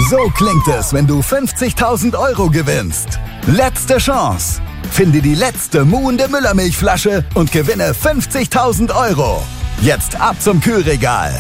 So klingt es, wenn du 50.000 € gewinnst. Letzte Chance. Finde die letzte muhende Müllermilchflasche und gewinne 50.000 €. Jetzt ab zum Kühlregal.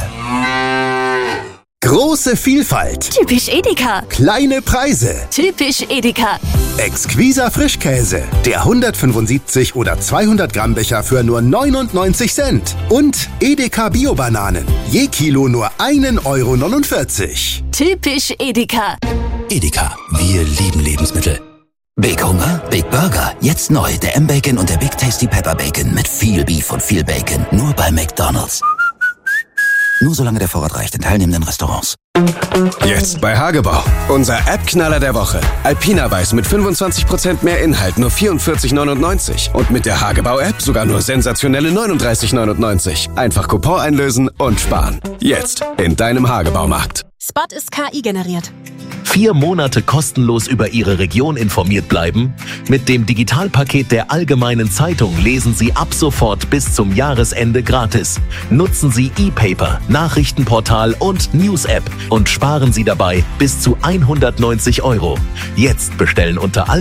Große Vielfalt. Typisch Edeka. Kleine Preise. Typisch Edeka. Exquiser Frischkäse. Der 175 oder 200 Gramm Becher für nur 99 Cent. Und Edeka Bio-Bananen. Je Kilo nur 1,49 €. Typisch Edeka. Edeka, wir lieben Lebensmittel. Big Hunger, Big Burger. Jetzt neu, der M-Bacon und der Big Tasty Pepper Bacon mit viel Beef und viel Bacon. Nur bei McDonald's. Nur solange der Vorrat reicht in teilnehmenden Restaurants. Jetzt bei Hagebau. Unser App-Knaller der Woche. Alpina Weiß mit 25% mehr Inhalt, nur 44,99. Und mit der Hagebau-App sogar nur sensationelle 39,99. Einfach Coupon einlösen und sparen. Jetzt in deinem Hagebaumarkt. Spot ist KI generiert. 4 Monate kostenlos über Ihre Region informiert bleiben? Mit dem Digitalpaket der Allgemeinen Zeitung lesen Sie ab sofort bis zum Jahresende gratis. Nutzen Sie E-Paper, Nachrichtenportal und News-App und sparen Sie dabei bis zu 190 €. Jetzt bestellen unter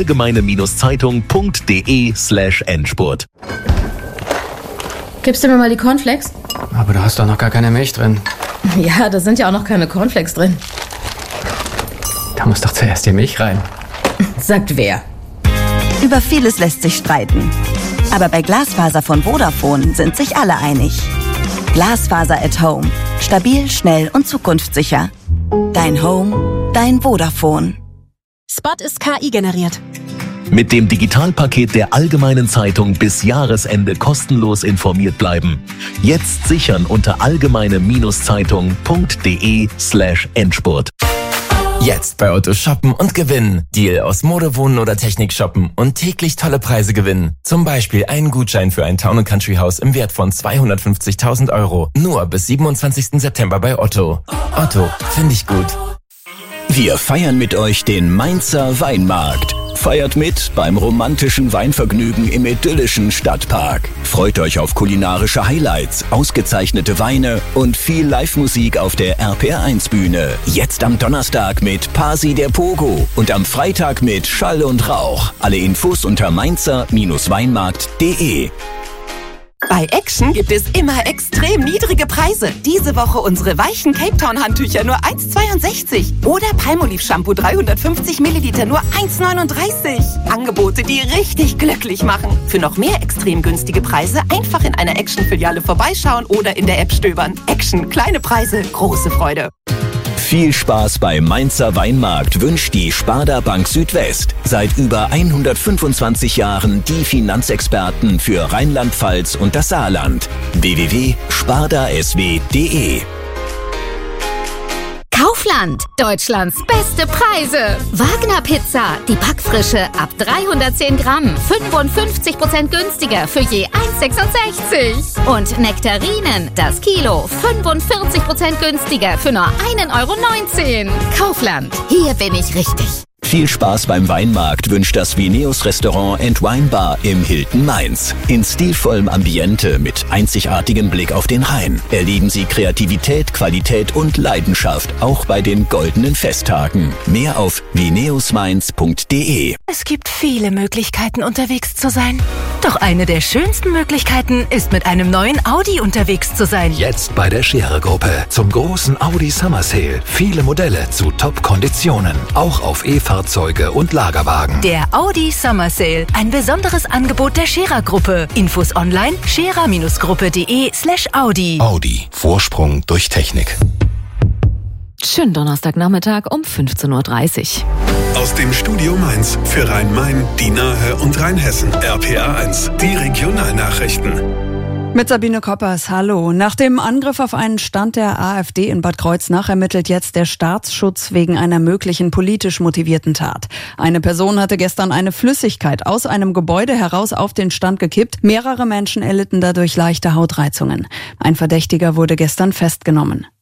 allgemeine-zeitung.de/Endspurt. Gibst du mir mal die Cornflakes? Aber du hast doch noch gar keine Milch drin. Ja, da sind ja auch noch keine Cornflakes drin. Da muss doch zuerst die Milch rein. Sagt wer? Über vieles lässt sich streiten. Aber bei Glasfaser von Vodafone sind sich alle einig. Glasfaser at Home. Stabil, schnell und zukunftssicher. Dein Home, dein Vodafone. Spot ist KI generiert. Mit dem Digitalpaket der Allgemeinen Zeitung bis Jahresende kostenlos informiert bleiben. Jetzt sichern unter allgemeine-zeitung.de/Endspurt. Jetzt bei Otto shoppen und gewinnen. Deal aus Mode, Wohnen oder Technik shoppen und täglich tolle Preise gewinnen. Zum Beispiel einen Gutschein für ein Town & Country Haus im Wert von 250.000 €. Nur bis 27. September bei Otto. Otto, finde ich gut. Wir feiern mit euch den Mainzer Weinmarkt. Feiert mit beim romantischen Weinvergnügen im idyllischen Stadtpark. Freut euch auf kulinarische Highlights, ausgezeichnete Weine und viel Live-Musik auf der RPR1-Bühne. Jetzt am Donnerstag mit Pasi der Pogo und am Freitag mit Schall und Rauch. Alle Infos unter mainzer-weinmarkt.de. Bei Action gibt es immer extrem niedrige Preise. Diese Woche unsere weichen Cape Town Handtücher nur 1,62. Oder Palmolive Shampoo 350 Milliliter nur 1,39. Angebote, die richtig glücklich machen. Für noch mehr extrem günstige Preise einfach in einer Action-Filiale vorbeischauen oder in der App stöbern. Action, kleine Preise, große Freude. Viel Spaß beim Mainzer Weinmarkt wünscht die Sparda Bank Südwest. Seit über 125 Jahren die Finanzexperten für Rheinland-Pfalz und das Saarland. www.spardasw.de. Kaufland, Deutschlands beste Preise. Wagner Pizza, die Backfrische ab 310 Gramm, 55% günstiger für je 1,66. Und Nektarinen, das Kilo, 45% günstiger für nur 1,19 €. Kaufland, hier bin ich richtig. Viel Spaß beim Weinmarkt wünscht das Vineus Restaurant & Wine Bar im Hilton Mainz. In stilvollem Ambiente mit einzigartigem Blick auf den Rhein erleben Sie Kreativität, Qualität und Leidenschaft auch bei den goldenen Festtagen. Mehr auf vineusmainz.de. Es gibt viele Möglichkeiten, unterwegs zu sein. Doch eine der schönsten Möglichkeiten ist, mit einem neuen Audi unterwegs zu sein. Jetzt bei der Scherer-Gruppe zum großen Audi Summer Sale. Viele Modelle zu Top-Konditionen. Auch auf E-Fahrzeuge und Lagerwagen. Der Audi Summer Sale. Ein besonderes Angebot der Scherer-Gruppe. Infos online scherer-gruppe.de/Audi. Audi. Vorsprung durch Technik. Schönen Donnerstagnachmittag um 15:30 Uhr. Aus dem Studio Mainz für Rhein-Main, die Nahe und Rheinhessen. RPR1, die Regionalnachrichten. Mit Sabine Koppers, hallo. Nach dem Angriff auf einen Stand der AfD in Bad Kreuznach ermittelt jetzt der Staatsschutz wegen einer möglichen politisch motivierten Tat. Eine Person hatte gestern eine Flüssigkeit aus einem Gebäude heraus auf den Stand gekippt. Mehrere Menschen erlitten dadurch leichte Hautreizungen. Ein Verdächtiger wurde gestern festgenommen.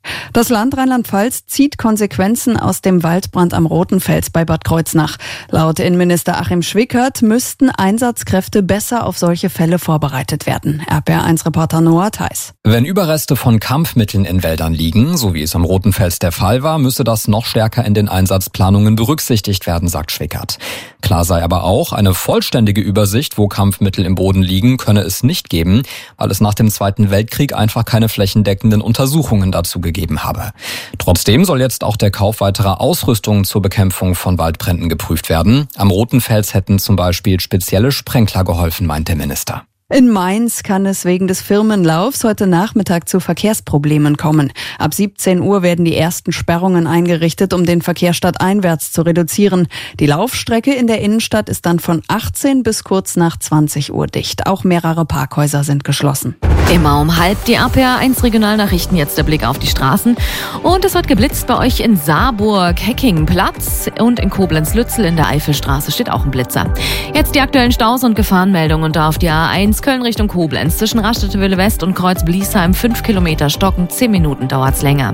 Das Land Rheinland-Pfalz zieht Konsequenzen aus dem Waldbrand am Rotenfels bei Bad Kreuznach. Laut Innenminister Achim Schwickert müssten Einsatzkräfte besser auf solche Fälle vorbereitet werden. RPR1-Reporter Noah Theis. Wenn Überreste von Kampfmitteln in Wäldern liegen, so wie es am Rotenfels der Fall war, müsse das noch stärker in den Einsatzplanungen berücksichtigt werden, sagt Schwickert. Klar sei aber auch, eine vollständige Übersicht, wo Kampfmittel im Boden liegen, könne es nicht geben, weil es nach dem Zweiten Weltkrieg einfach keine flächendeckenden Untersuchungen dazu gegeben habe. Trotzdem soll jetzt auch der Kauf weiterer Ausrüstung zur Bekämpfung von Waldbränden geprüft werden. Am Rotenfels hätten zum Beispiel spezielle Sprenkler geholfen, meint der Minister. In Mainz kann es wegen des Firmenlaufs heute Nachmittag zu Verkehrsproblemen kommen. Ab 17 Uhr werden die ersten Sperrungen eingerichtet, um den Verkehr stadteinwärts zu reduzieren. Die Laufstrecke in der Innenstadt ist dann von 18 bis kurz nach 20 Uhr dicht. Auch mehrere Parkhäuser sind geschlossen. Immer um 12:30 die RPR1 Regionalnachrichten, jetzt der Blick auf die Straßen. Und es wird geblitzt bei euch in Saarburg, Heckingplatz und in Koblenz-Lützel in der Eifelstraße steht auch ein Blitzer. Jetzt die aktuellen Staus und Gefahrenmeldungen und da auf die A1 Köln Richtung Koblenz zwischen Raststätte-Wille West und Kreuz-Bliesheim 5 Kilometer stocken, 10 Minuten dauert's länger.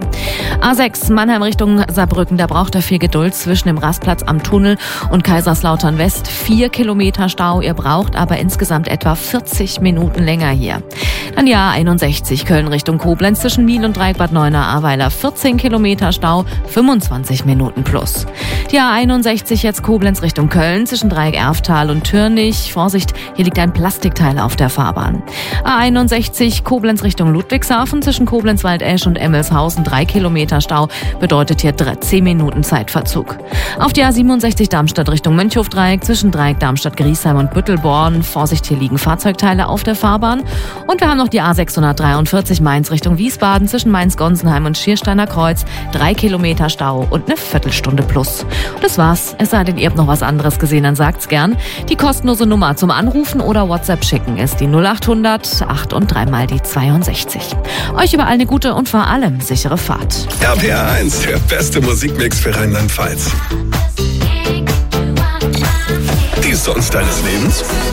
A6 Mannheim Richtung Saarbrücken, da braucht er viel Geduld zwischen dem Rastplatz am Tunnel und Kaiserslautern West 4 Kilometer Stau, ihr braucht aber insgesamt etwa 40 Minuten länger hier. Dann die A61 Köln Richtung Koblenz zwischen Miel und Dreieck Bad Neuenahr-Ahrweiler 14 Kilometer Stau, 25 Minuten plus. Die A61 jetzt Koblenz Richtung Köln zwischen Dreieck Erftal und Türnich. Vorsicht, hier liegt ein Plastikteil auf der Fahrbahn. A61 Koblenz Richtung Ludwigshafen zwischen Koblenz-Waldesch und Emmelshausen 3 Kilometer Stau, bedeutet hier 10 Minuten Zeitverzug. Auf die A67 Darmstadt Richtung Mönchhof-Dreieck zwischen Dreieck Darmstadt-Griesheim und Büttelborn. Vorsicht, hier liegen Fahrzeugteile auf der Fahrbahn. Und wir haben noch die A643 Mainz Richtung Wiesbaden zwischen Mainz-Gonsenheim und Schiersteiner Kreuz 3 Kilometer Stau und eine Viertelstunde plus. Und das war's. Es sei denn, ihr habt noch was anderes gesehen, dann sagt's gern. Die kostenlose Nummer zum Anrufen oder WhatsApp schicken ist die 0800 8 und 3 mal die 62. Euch überall eine gute und vor allem sichere Fahrt. RPR1, der beste Musikmix für Rheinland-Pfalz. Die Songs deines Lebens?